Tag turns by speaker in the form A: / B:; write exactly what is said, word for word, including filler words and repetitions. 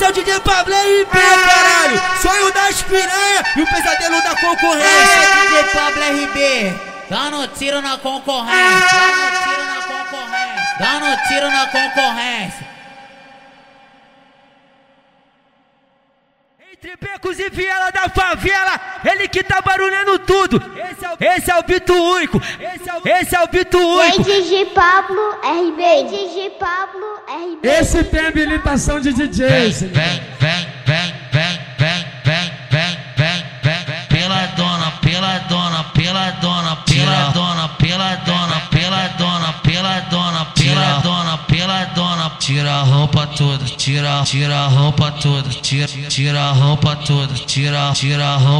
A: Esse é o D J Pablo R B, caralho. Sonho das piranha e o pesadelo da concorrência.
B: Esse é D J Pablo R B, dando tiro na concorrência, dando tiro na concorrência, dando tiro na concorrência.
A: Entre becos e viela da favela, ele que tá barulhando tudo. Esse é o, esse é o Bito Único. Esse é o, esse é o Bito Único.
C: D J Pablo R B, D J Pablo R B.
D: Esse tem habilitação de D J.
E: Vem, vem, vem, vem, vem, vem, vem, vem, vem, vem, pela dona, pela dona, pela dona, pela dona, pela dona, pela dona, pela dona, pela dona, pela dona, tira a roupa toda, tira, tira a roupa toda, tira, tira a roupa toda, tira, tira a roupa